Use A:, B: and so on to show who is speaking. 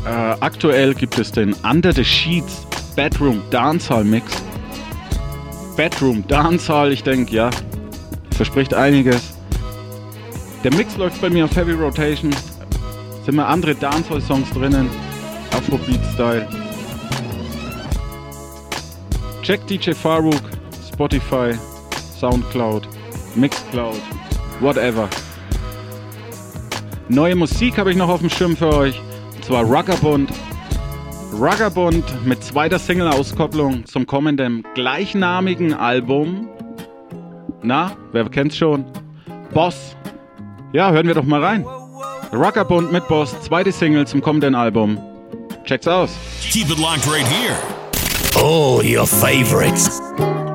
A: Aktuell gibt es den Under the Sheets Bedroom Dancehall Mix. Bedroom Dancehall, ich denke, ja, verspricht einiges. Der Mix läuft bei mir auf Heavy Rotation. Sind mal andere Dancehall-Songs drinnen. Afrobeat-Style. Check DJ Farouk, Spotify, Soundcloud, Mixcloud, whatever. Neue Musik habe ich noch auf dem Schirm für euch. Und zwar Ruggerbund. Ruggerbund mit zweiter Single-Auskopplung zum kommenden gleichnamigen Album. Na, wer kennt's schon? Boss. Ja, hören wir doch mal rein. Ruggerbund mit Boss, zweite Single zum kommenden Album. Check's aus.
B: Keep it locked right here.
C: All your favorites.